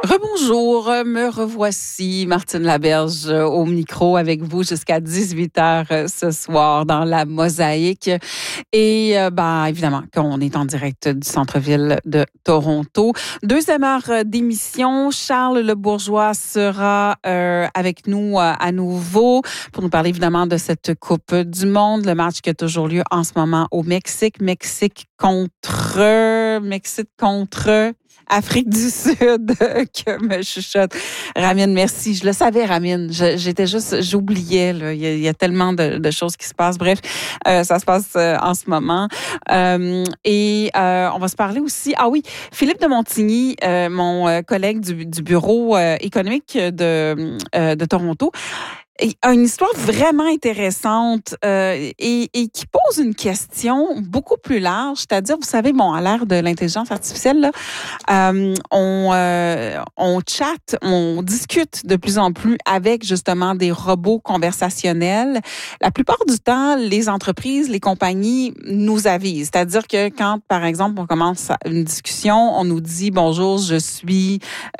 Rebonjour, me revoici, Martine Laberge, au micro avec vous jusqu'à 18h ce soir dans la Mosaïque. Et évidemment, qu'on est en direct du centre-ville de Toronto. Deuxième heure d'émission, Charles Le Bourgeois sera avec nous à nouveau pour nous parler évidemment de cette Coupe du Monde, le match qui a toujours lieu en ce moment au Mexique. Mexique contre Afrique du Sud, que me chuchote Ramin. Merci. Je le savais, Ramin. J'oubliais. Là. Il y a tellement de choses qui se passent. Bref, ça se passe en ce moment. On va se parler aussi. Ah oui, Philippe de Montigny, mon collègue du bureau économique de Toronto, a une histoire vraiment intéressante et qui pose une question beaucoup plus large, c'est-à-dire, vous savez, à l'ère de l'intelligence artificielle, là, on chatte, on discute de plus en plus avec justement des robots conversationnels. La plupart du temps, les entreprises, les compagnies nous avisent, c'est-à-dire que quand, par exemple, on commence une discussion, on nous dit « Bonjour, je suis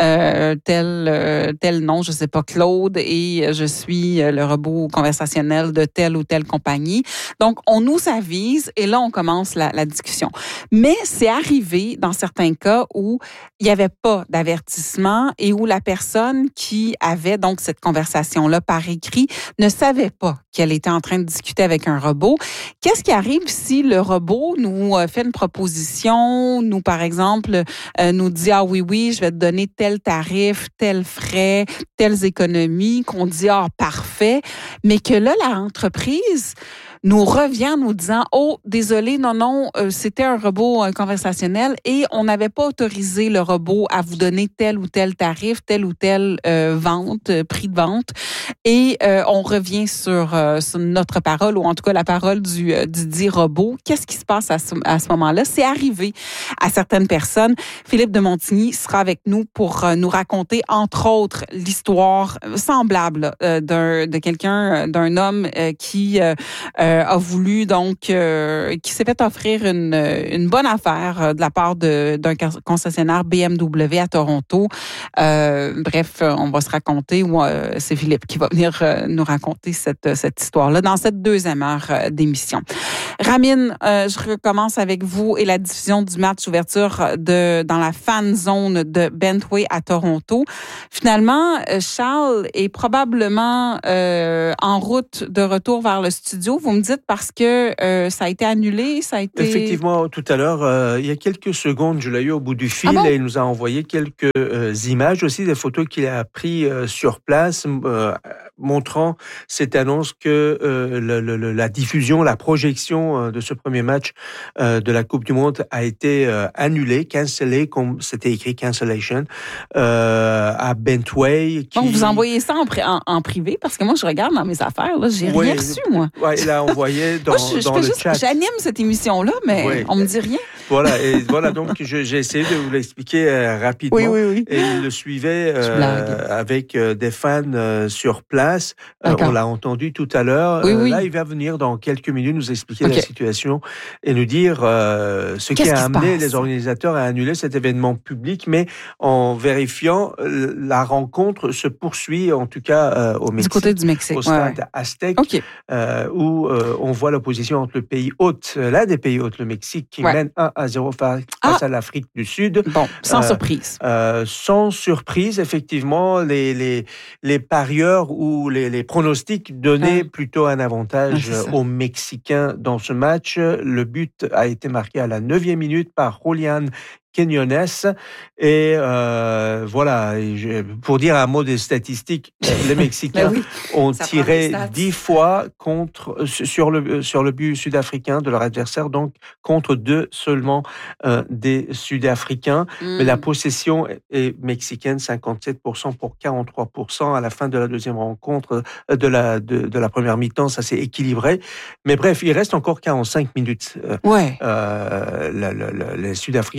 tel nom, je sais pas, Claude, et je suis le robot conversationnel de telle ou telle compagnie. » Donc, on nous avise et là, on commence la discussion. Mais c'est arrivé dans certains cas où il n'y avait pas d'avertissement et où la personne qui avait donc cette conversation-là par écrit ne savait pas qu'elle était en train de discuter avec un robot. Qu'est-ce qui arrive si le robot nous fait une proposition, nous, par exemple, nous dit « Ah oui, je vais te donner tel tarif, tel frais, telles économies », qu'on dit « Ah, parfait », mais que là, l'entreprise nous revient en nous disant « Oh, désolé, non, c'était un robot conversationnel et on n'avait pas autorisé le robot à vous donner tel ou tel tarif, telle ou telle prix de vente. » Et on revient sur notre parole, ou en tout cas la parole du dit robot. Qu'est-ce qui se passe à ce moment-là? C'est arrivé à certaines personnes. Philippe de Montigny sera avec nous pour nous raconter, entre autres, l'histoire semblable d'un homme qui a voulu qui s'est fait offrir une bonne affaire de la part d'un concessionnaire BMW à Toronto. Bref, on va se raconter, ou c'est Philippe qui va venir nous raconter cette histoire-là dans cette deuxième heure d'émission. Ramin, je recommence avec vous et la diffusion du match d'ouverture dans la fan zone de Bentway à Toronto. Finalement, Charles est probablement en route de retour vers le studio. Vous me dites parce que ça a été annulé, ça a été... Effectivement, tout à l'heure, il y a quelques secondes, je l'ai eu au bout du fil et il nous a envoyé quelques images, aussi des photos qu'il a prises sur place, montrant cette annonce que la diffusion, la projection de ce premier match de la Coupe du Monde a été annulée, cancellée, comme c'était écrit cancellation, à Bentway. Donc, vous envoyez ça en privé, parce que moi, je regarde dans mes affaires, là, j'ai rien reçu, moi. Oui, il a envoyé dans le chat. J'anime cette émission-là, mais on me dit rien. Voilà, donc j'ai essayé de vous l'expliquer rapidement. Oui. Et il le suivait avec des fans sur place. On l'a entendu tout à l'heure. Là, il va venir dans quelques minutes nous expliquer la situation et nous dire ce qui a amené les organisateurs à annuler cet événement public, mais en vérifiant, la rencontre se poursuit, en tout cas au Mexique. Du côté du Mexique. Au stade Aztec, où on voit l'opposition entre le pays hôte, l'un des pays hôtes, le Mexique, qui mène 1-0 face à l'Afrique du Sud. Bon, sans surprise. Sans surprise, effectivement, les parieurs ou les pronostics donnaient plutôt un avantage aux Mexicains dans ce match. Le but a été marqué à la 9e minute par Julián Quiñones. Et voilà, pour dire un mot des statistiques, les Mexicains ont tiré 10 fois sur le but sud-africain de leur adversaire, donc contre 2 seulement des Sud-Africains. Mais la possession est mexicaine, 57% pour 43% à la fin de la deuxième rencontre, de la première mi-temps, ça s'est équilibré. Mais bref, il reste encore 45 minutes. Les Sud-Africains n'ont pas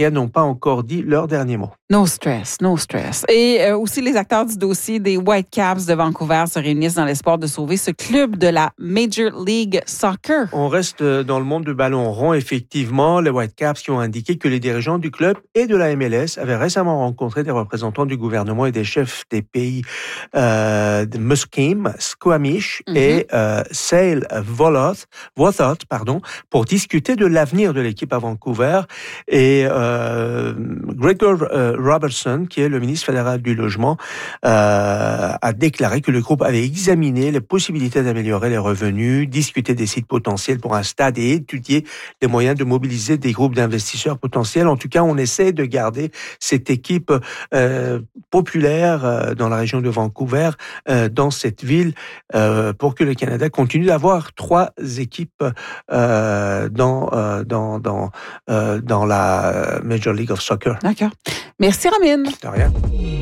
encore dit leur dernier mot. No stress, no stress. Et aussi, les acteurs du dossier des Whitecaps de Vancouver se réunissent dans l'espoir de sauver ce club de la Major League Soccer. On reste dans le monde du ballon rond. Effectivement, les Whitecaps qui ont indiqué que les dirigeants du club et de la MLS avaient récemment rencontré des représentants du gouvernement et des chefs des pays de Musqueam, Squamish et Sale Vothot, pour discuter de l'avenir de l'équipe à Vancouver. Et Gregor Robertson, qui est le ministre fédéral du Logement, a déclaré que le groupe avait examiné les possibilités d'améliorer les revenus, discuter des sites potentiels pour un stade et étudier les moyens de mobiliser des groupes d'investisseurs potentiels. En tout cas, on essaie de garder cette équipe populaire dans la région de Vancouver, dans cette ville, pour que le Canada continue d'avoir 3 équipes dans la Major League of Soccer. D'accord. Merci, Romine. De rien.